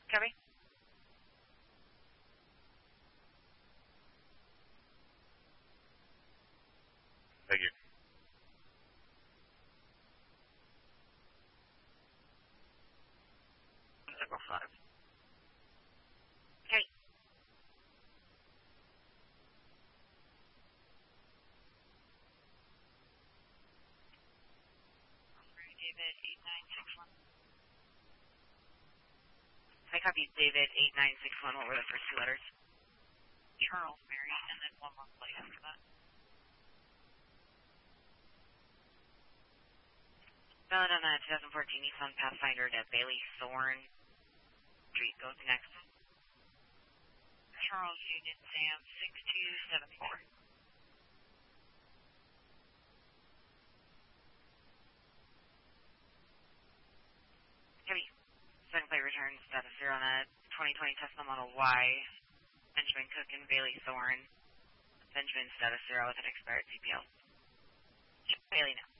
Copy. Thank you. Circle 5. Okay. David 8961. I copied David 8961. What were the first two letters? Charles Mary, and then one more plate after that. Valid on a 2014 Nissan Pathfinder to Bailey Thorne Street. Goes next. Charles Union Sam 6274. Heavy. Second plate returns status 0 on a 2020 Tesla Model Y. Benjamin Cook and Bailey Thorne. Benjamin status 0 with an expired CPL. Bailey now.